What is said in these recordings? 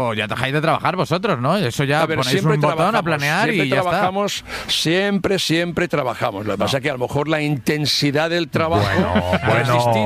ya dejáis de trabajar vosotros, ¿no? Eso ya ponéis un botón a planear y ya trabajamos, está. Siempre trabajamos. Lo que pasa es que a lo mejor la intensidad del trabajo es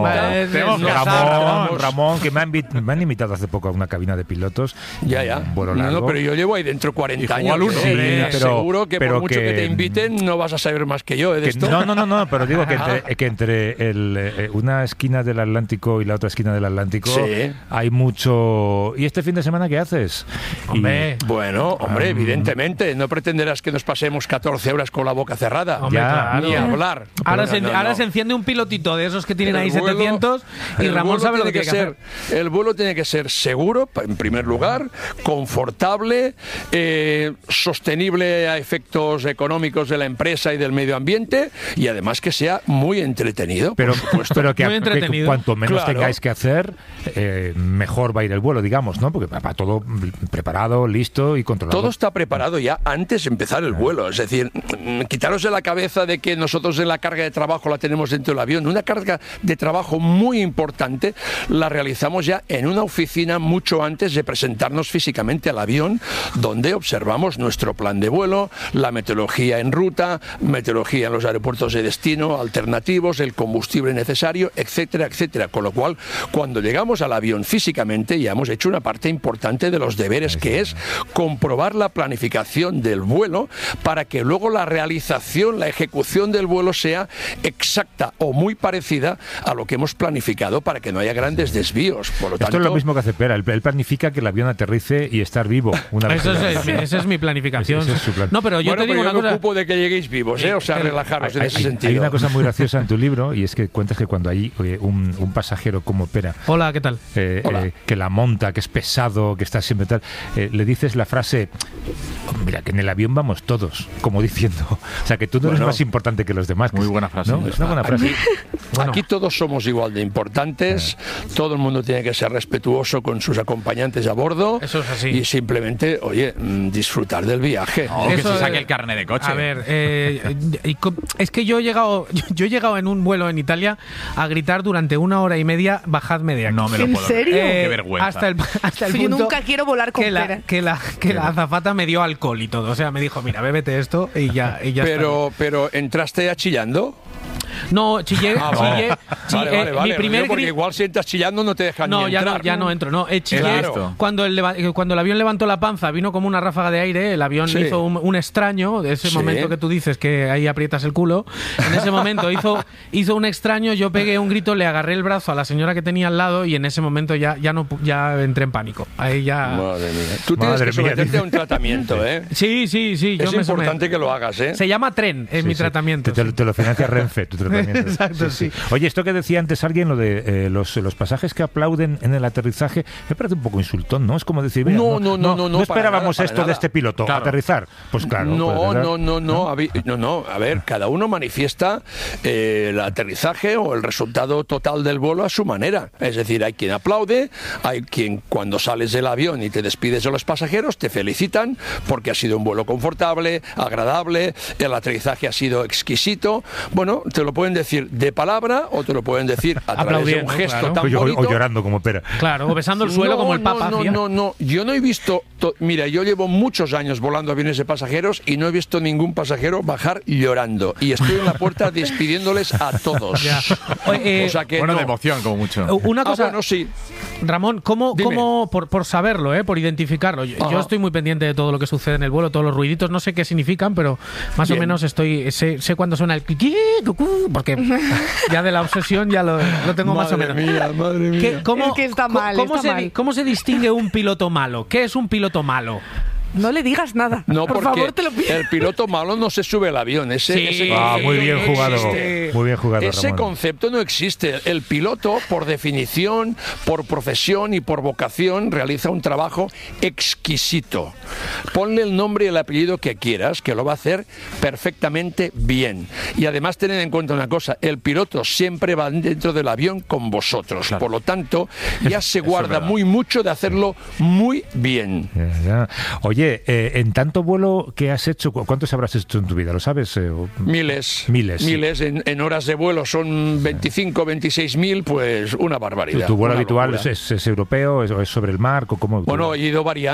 distinta. Ramón, que me han invitado hace poco a una cabina de pilotos. Ya. No, pero yo llevo ahí dentro 40 años. Seguro que por mucho que te inviten no vas a saber más que yo de esto. No, pero digo que entre una esquina del Atlántico y la otra esquina del Atlántico hay mucho... ¿Y este fin de semana qué haces? Hombre. Bueno, evidentemente, no pretenderás que nos pasemos 14 horas con la boca cerrada. Ni hablar. Ahora se enciende un pilotito de esos que tienen ahí 700 y Ramón sabe lo que tiene que hacer. El vuelo tiene que ser seguro, en primer lugar, confortable, sostenible a efectos económicos de la empresa y del medio ambiente, y además que sea muy entretenido. Pero que cuanto menos tengáis que hacer, mejor va a ir el vuelo, digamos, ¿no? Porque va todo preparado, listo y controlado. Todo está preparado ya antes de empezar el vuelo. Es decir, quitaros de la cabeza de que nosotros en la carga de trabajo la tenemos dentro del avión. Una carga de trabajo muy importante la realizamos ya en una oficina mucho antes de presentarnos físicamente al avión, donde observamos nuestro plan de vuelo, la meteorología en ruta, meteorología en los aeropuertos de destino, alternativos, el combustible necesario, etcétera, etcétera. Con lo cual, cuando llegamos al avión físicamente, ya hemos hecho una parte importante de los deberes, que es comprobar la planificación del vuelo para que luego la realización, la ejecución del vuelo sea exacta o muy parecida a lo que hemos planificado, para que no haya grandes desvíos. Por lo tanto, esto es lo mismo que hace Pera. Él planifica que el avión aterrice y estar vivo. Esa es mi planificación. Ese es su plan. No, pero yo te digo una cosa. Me ocupo de que lleguéis vivos, o sea, relajaros en ese sentido. Hay una cosa muy graciosa en tu libro, y es que cuentas que cuando hay un pasajero como Pera, hola, ¿qué tal? Que la monta, que es pesado, que está siempre tal, le dices la frase: mira, que en el avión vamos todos, como diciendo, o sea, que tú no eres más importante que los demás. Muy buena frase. ¿No? Es una buena frase. Aquí todos somos igual de importantes, todo el mundo tiene que ser respetuoso con sus acompañantes a bordo. Eso es así. Y simplemente, disfrutar del viaje. Que se saque el carnet de coche. A ver, es que yo he llegado en un vuelo en Italia a gritar durante 1 hora y media: bajadme de aquí. No me lo puedo serio? creer. Qué vergüenza. Hasta el punto yo nunca quiero volar con Pera. Que la azafata me dio alcohol y todo. O sea, me dijo: mira, bébete esto y ya pero ¿entraste ya chillando? No, chillé. Vale, Mi primer porque igual si entras chillando no te dejan ni entrar. Ya no entro. No, chillé. Claro. Cuando el avión levantó la panza, vino como una ráfaga de aire. El avión hizo un extraño, de ese momento que tú dices que ahí aprietas el culo. En ese momento hizo un extraño. Yo pegué un grito, le agarré el brazo a la señora que tenía al lado, y en ese momento ya entré en pánico. Ahí ya. Madre mía. Tú tienes que someterte a un tratamiento, ¿eh? Sí. Es importante que lo hagas, ¿eh? Se llama tren, mi tratamiento. Te lo financia Renfe, tu tratamiento. Exacto, sí. Oye, esto que decía antes alguien, lo de los pasajes que aplauden en el aterrizaje, me parece un poco insultón, ¿no? Es como decir, no esperábamos esto de este piloto, aterrizar. Pues claro. A ver, cada uno manifiesta el aterrizaje o el resultado total del vuelo a su manera. Es decir, hay quien aplaude, hay quien, cuando sales del avión y te despides de los pasajeros, te felicitan porque ha sido un vuelo confortable, agradable, el aterrizaje ha sido exquisito. Bueno, te lo pueden decir de palabra o te lo pueden decir a través de un gesto tan bonito. O llorando como Pera. Claro, o besando el suelo como el Papa. No. Yo no he visto... Mira, yo llevo muchos años volando aviones de pasajeros y no he visto ningún pasajero bajar llorando. Y estoy en la puerta despidiéndoles a todos. O sea que de emoción, como mucho. Una cosa... sí. Ramón, ¿cómo por saberlo, por identificarlo? Yo estoy muy pendiente de todo lo que sucede en el vuelo, todos los ruiditos, no sé qué significan, pero más o menos sé cuándo suena el porque ya de la obsesión ya lo tengo más o menos. Madre mía. ¿Cómo se distingue un piloto malo? ¿Qué es un piloto malo? No le digas nada. No, por favor, te lo pido. El piloto malo no se sube al avión. Muy bien jugado. Muy bien jugado, Ese Ramón. concepto no existe. El piloto, por definición, por profesión y por vocación, realiza un trabajo exquisito. Ponle el nombre y el apellido que quieras, que lo va a hacer perfectamente bien. Y además tened en cuenta una cosa, el piloto siempre va dentro del avión con vosotros. Claro. Por lo tanto, ya se guarda mucho de hacerlo muy bien. Oye, Oye, en tanto vuelo que has hecho, ¿cuántos habrás hecho en tu vida? ¿Lo sabes? Miles. En horas de vuelo son 25, 26.000, pues una barbaridad. ¿Tu vuelo habitual es europeo? ¿Es sobre el mar? ¿Cómo? Bueno, he ido variando.